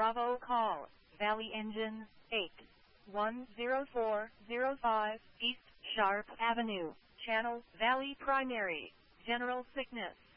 Bravo call, Valley Engine, 810405 East Sharp Avenue, Channel Valley Primary, General Sickness.